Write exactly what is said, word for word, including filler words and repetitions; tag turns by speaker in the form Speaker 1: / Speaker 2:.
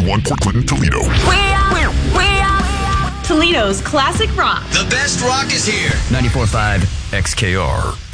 Speaker 1: one Port Clinton, Toledo.
Speaker 2: We are, we are Toledo's classic rock.
Speaker 3: The best rock is here.
Speaker 4: ninety-four point five X K R.